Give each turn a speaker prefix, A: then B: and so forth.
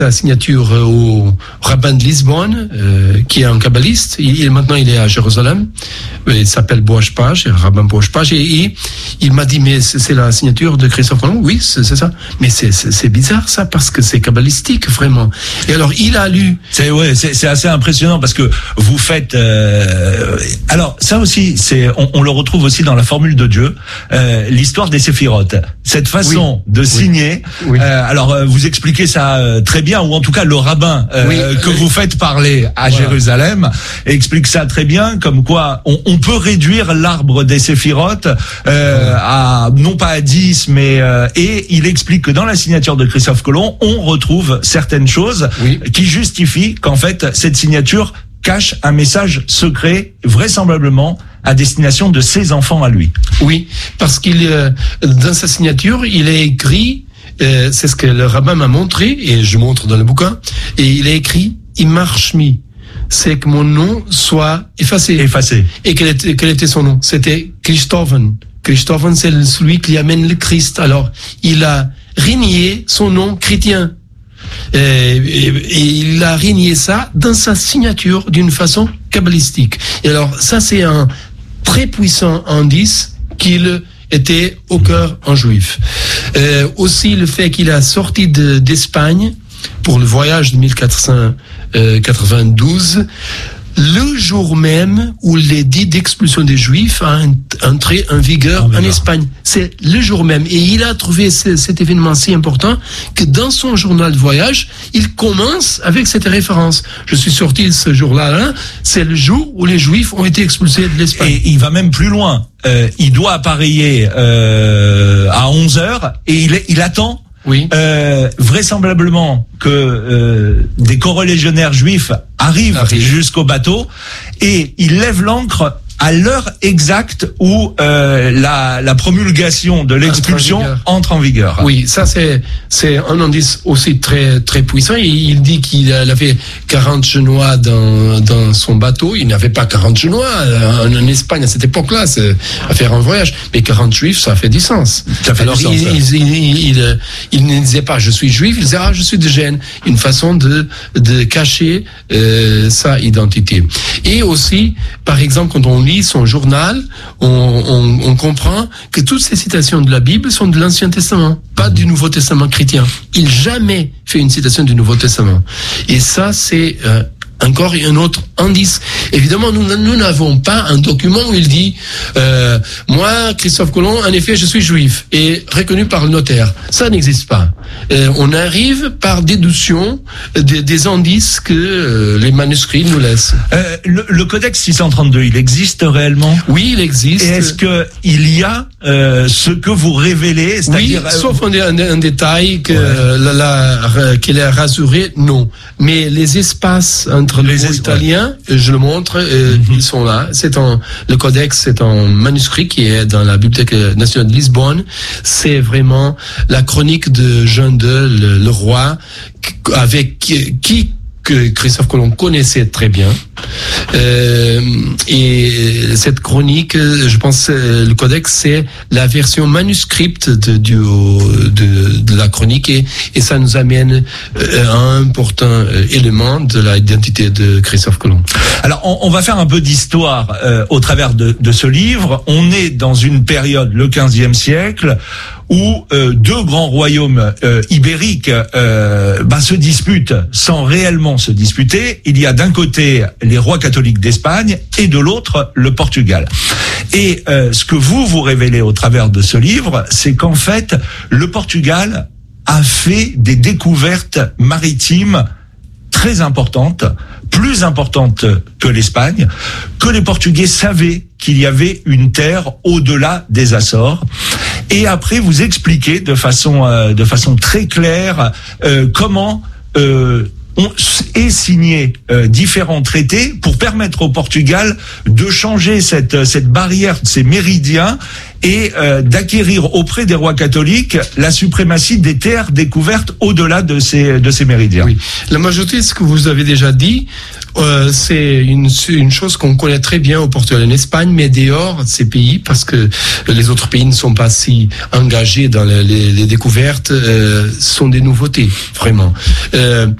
A: la signature au rabbin de Lisbonne, qui est un kabbaliste. Maintenant, il est à Jérusalem. Il s'appelle Boaz Page, rabbin Boaz Page. Et il m'a dit, mais c'est la signature de Christophe Colomb. Oui, c'est ça. Mais c'est bizarre, ça, parce que c'est kabbalistique, vraiment. Et alors, il a lu.
B: C'est assez impressionnant parce que vous faites. Alors, ça aussi, on le retrouve aussi dans la formule de Dieu, l'histoire des séphirotes. Cette façon de signer.
A: Oui.
B: Alors, vous expliquez ça très bien, ou en tout cas le rabbin que vous faites parler à Jérusalem explique ça très bien, comme quoi on peut réduire l'arbre des séphirotes à non pas à 10, mais et il explique que dans la signature de Christophe Colomb, on retrouve certaines choses qui justifient qu'en fait cette signature cache un message secret, vraisemblablement à destination de ses enfants à lui. Oui,
A: parce qu'il dans sa signature, il est écrit. C'est ce que le rabbin m'a montré, et je montre dans le bouquin, et il a écrit « Imarshmi », c'est que mon nom soit effacé. Et quel était son nom? C'était Christophen. Christophen, c'est celui qui amène le Christ. Alors, il a renié son nom chrétien. Et il a renié ça dans sa signature d'une façon kabbalistique. Et alors, ça, c'est un très puissant indice qu'il était au cœur un juif. Aussi le fait qu'il a sorti d'Espagne pour le voyage de 1492, le jour même où l'édit d'expulsion des Juifs a entré en vigueur en Espagne. C'est le jour même. Et il a trouvé cet événement si important que dans son journal de voyage, il commence avec cette référence. Je suis sorti ce jour-là, c'est le jour où les Juifs ont été expulsés de l'Espagne.
B: Et il va même plus loin. Il doit appareiller à 11h et il attend. Oui. Vraisemblablement que des corolégionnaires juifs arrivent jusqu'au bateau et il lève l'ancre à l'heure exacte où la promulgation de l'expulsion entre en vigueur.
A: Oui, ça c'est un indice aussi très très puissant. Et il dit qu'il avait 40 Genois dans son bateau. Il n'avait pas 40 Genois en Espagne à cette époque-là, c'est à faire un voyage. Mais 40 Juifs, ça fait du sens. Alors il ne disait pas je suis juif, il disait je suis de Gênes. Une façon de cacher sa identité. Et aussi, par exemple, quand on lit son journal, on comprend que toutes ces citations de la Bible sont de l'Ancien Testament, pas du Nouveau Testament chrétien. Il jamais fait une citation du Nouveau Testament. Et ça, c'est encore un autre indice. Évidemment, nous n'avons pas un document où il dit moi, Christophe Colomb, en effet, je suis juif et reconnu par le notaire. Ça n'existe pas. On arrive par déduction des indices que les manuscrits nous laissent.
B: Le Codex 632, il existe réellement?
A: Oui, il existe.
B: Et est-ce que il y a ce que vous révélez, c'est-à-dire
A: sauf un détail qu'il a rasuré, non. Mais les espaces entre les mots italiens, je le montre, ils sont là. Le Codex, c'est un manuscrit qui est dans la Bibliothèque nationale de Lisbonne. C'est vraiment la chronique de Jean II, le roi, avec qui que Christophe Colomb connaissait très bien. Et cette chronique, je pense, le Codex, c'est la version manuscrite de la chronique et ça nous amène à un important élément de l'identité de Christophe Colomb.
B: Alors, on va faire un peu d'histoire au travers de ce livre. On est dans une période, le 15e siècle, où deux grands royaumes ibériques se disputent sans réellement se disputer. Il y a d'un côté les rois catholiques d'Espagne et de l'autre le Portugal. Et ce que vous révélez au travers de ce livre, c'est qu'en fait le Portugal a fait des découvertes maritimes très importantes, plus importantes que l'Espagne, que les Portugais savaient qu'il y avait une terre au-delà des Açores. Et après, vous expliquez de façon très claire comment et signé différents traités pour permettre au Portugal de changer cette barrière, ces méridiens, et d'acquérir auprès des rois catholiques la suprématie des terres découvertes au-delà de ces méridiens.
A: Oui. La majorité de ce que vous avez déjà dit, c'est une chose qu'on connaît très bien au Portugal, en Espagne, mais dehors de ces pays, parce que les autres pays ne sont pas si engagés dans les découvertes, sont des nouveautés, vraiment.